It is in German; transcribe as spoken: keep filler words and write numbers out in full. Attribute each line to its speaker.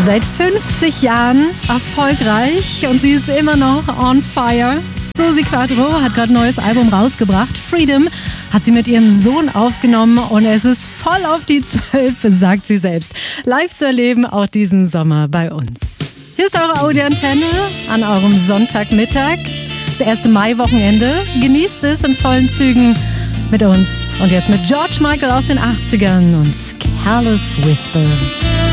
Speaker 1: Seit fünfzig Jahren erfolgreich und sie ist immer noch on fire. Suzi Quatro hat gerade ein neues Album rausgebracht. Freedom hat sie mit ihrem Sohn aufgenommen und es ist voll auf die Zwölf, sagt sie selbst. Live zu erleben, auch diesen Sommer bei uns. Hier ist eure Audi-Antenne an eurem Sonntagmittag. Das erste Mai-Wochenende. Genießt es in vollen Zügen mit uns. Und jetzt mit George Michael aus den achtzigern und Careless Whisper.